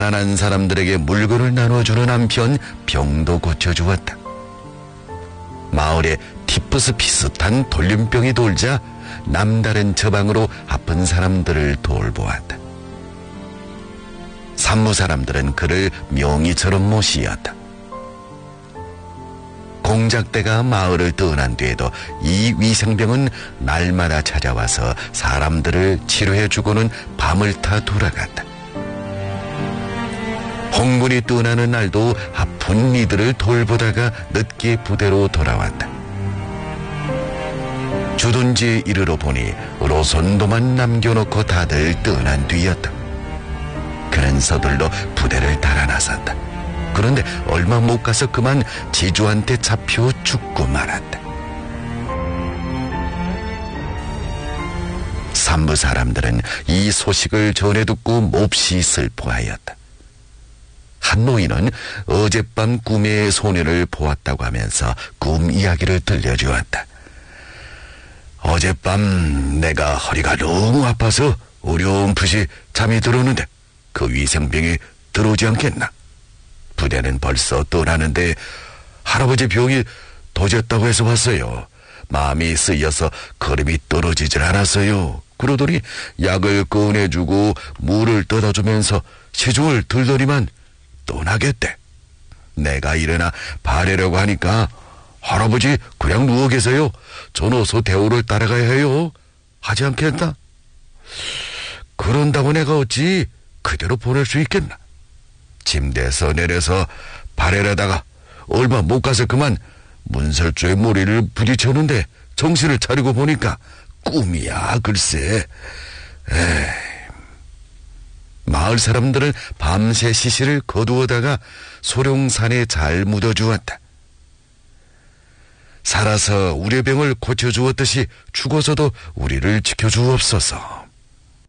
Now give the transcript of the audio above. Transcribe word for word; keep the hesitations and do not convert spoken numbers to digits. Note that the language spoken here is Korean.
가난한 사람들에게 물건을 나눠주는 한편 병도 고쳐주었다. 마을에 티푸스 비슷한 돌림병이 돌자 남다른 처방으로 아픈 사람들을 돌보았다. 산무 사람들은 그를 명의처럼 모시었다. 공작대가 마을을 떠난 뒤에도 이 위생병은 날마다 찾아와서 사람들을 치료해주고는 밤을 타 돌아갔다. 홍군이 떠나는 날도 아픈 이들을 돌보다가 늦게 부대로 돌아왔다. 주둔지에 이르러 보니 로선도만 남겨놓고 다들 떠난 뒤였다. 그는 서둘러 부대를 달아나섰다. 그런데 얼마 못 가서 그만 지주한테 잡혀 죽고 말았다. 산부 사람들은 이 소식을 전해 듣고 몹시 슬퍼하였다. 한 노인은 어젯밤 꿈에 소년을 보았다고 하면서 꿈 이야기를 들려주었다. 어젯밤 내가 허리가 너무 아파서 어렴풋이 잠이 들었는데 그 위생병이 들어오지 않겠나? 부대는 벌써 떠나는데 할아버지 병이 도졌다고 해서 왔어요. 마음이 쓰여서 걸음이 떨어지질 않았어요. 그러더니 약을 꺼내주고 물을 떠다주면서 시중을 들더니만 떠나겠대. 내가 일어나 바래려고 하니까 할아버지 그냥 누워 계세요. 전 어서 대우를 따라가야 해요. 하지 않겠나? 그런다고 내가 어찌 그대로 보낼 수 있겠나? 침대에서 내려서 바래려다가 얼마 못 가서 그만 문설주에 머리를 부딪혔는데 정신을 차리고 보니까 꿈이야 글쎄. 에이. 마을 사람들은 밤새 시신을 거두어다가 소룡산에 잘 묻어주었다. 살아서 우려병을 고쳐주었듯이 죽어서도 우리를 지켜주옵소서.